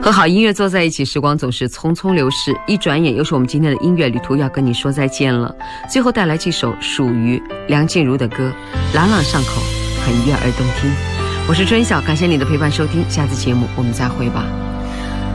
和好音乐坐在一起，时光总是匆匆流逝，一转眼又是我们今天的音乐旅途要跟你说再见了。最后带来这首属于梁静茹的歌，朗朗上口，很悦耳动听。我是春晓，感谢你的陪伴收听，下次节目我们再会吧。